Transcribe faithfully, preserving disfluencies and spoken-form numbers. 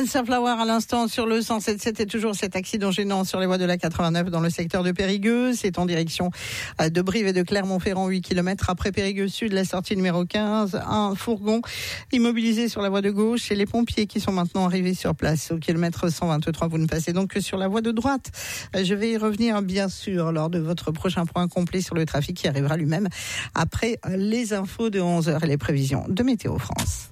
Sunflower à l'instant sur le cent sept sept et toujours cet accident gênant sur les voies de la quatre-vingt-neuf dans le secteur de Périgueux. C'est en direction de Brive et de Clermont-Ferrand, huit kilomètres après Périgueux Sud, la sortie numéro quinze. Un fourgon immobilisé sur la voie de gauche et les pompiers qui sont maintenant arrivés sur place au kilomètre cent vingt-trois. Vous ne passez donc que sur la voie de droite. Je vais y revenir bien sûr lors de votre prochain point complet sur le trafic qui arrivera lui-même après les infos de onze heures et les prévisions de Météo France.